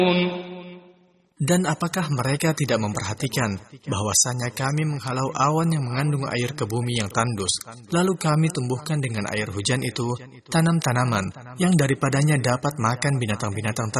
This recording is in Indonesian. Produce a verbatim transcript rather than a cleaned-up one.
Dan apakah mereka tidak memperhatikan bahwasanya kami menghalau awan yang mengandung air ke bumi yang tandus, lalu kami tumbuhkan dengan air hujan itu tanam-tanaman yang daripadanya dapat makan binatang-binatang